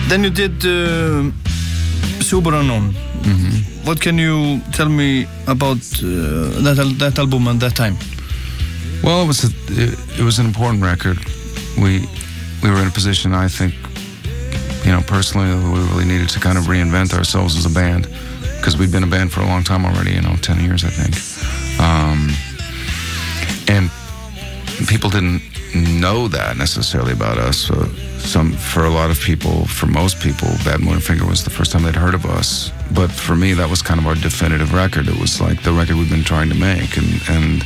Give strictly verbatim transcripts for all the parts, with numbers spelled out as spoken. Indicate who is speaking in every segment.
Speaker 1: Then you did uh, Superunknown.
Speaker 2: Mm-hmm.
Speaker 1: What can you tell me about uh, that al that album and that time?
Speaker 2: Well, it was a, it, it was an important record. We we were in a position, I think, you know, personally, we really needed to kind of reinvent ourselves as a band, because we'd been a band for a long time already, you know, ten years, I think. Um, and people didn't know that necessarily about us. Uh, some, for a lot of people, for most people, Bad Moon and Finger was the first time they'd heard of us. But for me, that was kind of our definitive record. It was like the record we'd been trying to make, and, and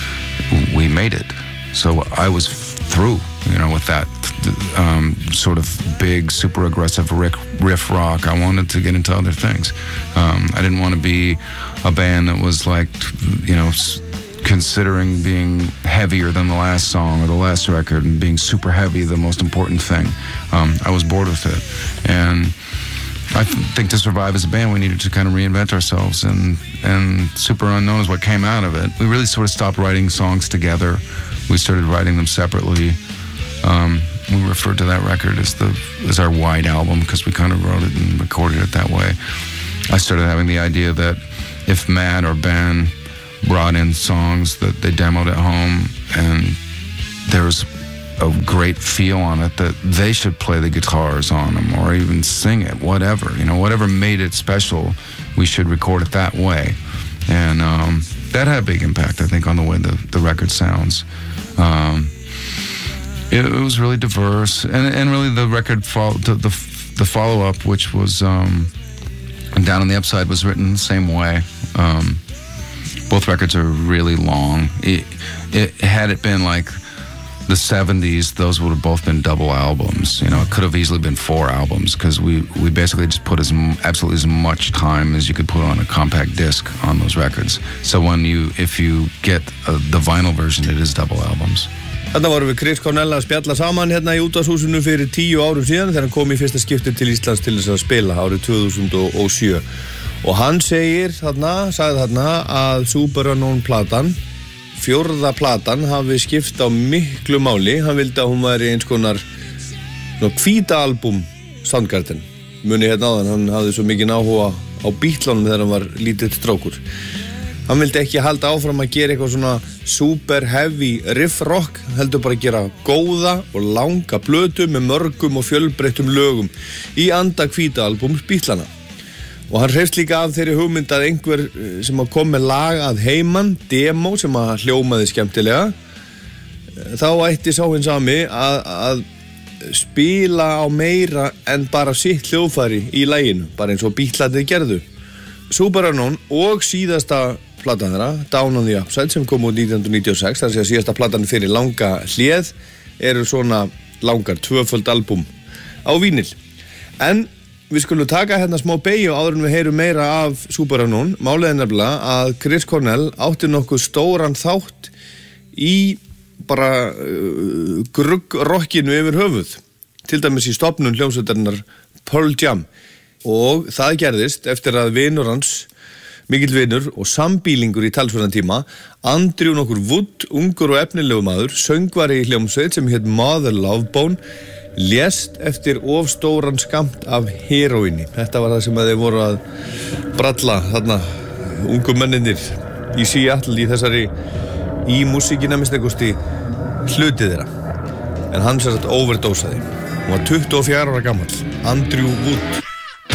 Speaker 2: we made it. So I was through, you know, with that um, sort of big, super aggressive riff, riff rock. I wanted to get into other things. Um, I didn't want to be a band that was like, you know, considering being heavier than the last song or the last record and being super heavy the most important thing. Um, I was bored with it. And I th think to survive as a band, we needed to kind of reinvent ourselves, and, and Superunknown is what came out of it. We really sort of stopped writing songs together. We started writing them separately. Um, we referred to that record as the as our White Album, because we kind of wrote it and recorded it that way. I started having the idea that if Matt or Ben brought in songs that they demoed at home and there was a great feel on it, that they should play the guitars on them or even sing it, whatever, you know, whatever made it special, we should record it that way. And um, that had a big impact, I think, on the way the, the record sounds. Um, it, it was really diverse, and, and really the record, fo the, the, the follow-up, which was um, Down on the Upside, was written the same way. Um, both records are really long. It, it, had it been like the seventies, those would have both been double albums. You know, it could have easily been four albums, because we, we basically just put as m absolutely as much time as you could put on a compact disc on those records. So when you, if you get uh, the vinyl version, it is double albums.
Speaker 1: Þarna vorum við Chris Cornell að spjalla saman hérna í útvarpshúsinu fyrir tíu árum síðan þegar hann kom í fyrsta skipti til Íslands til þess að spila árið tvö þúsund og sjö. Og hann segir þarna, sagði þarna að Superunknown platan, fjórða platan, hafi skipt á miklu máli. Hann vildi að hún væri eins konar hvíta album Soundgarden. Muni hérna áðan, hann hafði svo mikinn áhuga á Beatlunum þegar hann var lítill strákur. Hann vildi ekki halda áfram að gera eitthvað svona super heavy riff rock, heldur bara að gera góða og langa plötu með mörgum og fjölbreyttum lögum í anda hvíta albums Beatlana. Og hann hreifst líka af þeirri hugmynd að einhver sem að kom með lag að heiman, demo sem að hljómaði skemmtilega, þá ætti sá hinn sami að, að spila á meira en bara sitt hljóðfæri í laginu, bara eins og Beatlarnir gerðu. Superunknown og síðasta platan þeirra, Down on the Upside, sem kom út nítján hundruð níutíu og sex, þar sé að síðasta platan fyrir langa hléð, eru svona langar, tvöföld album á vínil. En við skulum taka hérna smá beygju áður en við heyrum meira af Superunknown. Málið er nefnilega að Chris Cornell átti nokkuð stóran þátt í bara uh, grugg-rockinu yfir höfuð, til dæmis í stofnun hljómsveitarinnar Pearl Jam. Og það gerðist eftir að vinur hans, mikill vinur og sambýlingur í talsverðan tíma, Andrew nokkur Wood, ungur og efnilegu maður, söngvari í hljómsveit sem hét Mother Love Bone, lést eftir of stóran skamt af heroíni. Þetta var það sem að þeir voru að bralla þarna, ungu menninir í Seattle í þessari, í músíkina minnstakosti hlutið þeirra. En hann sem sagt overdósaði. Hann var tuttugu og fjögurra ára gamall, Andrew Wood.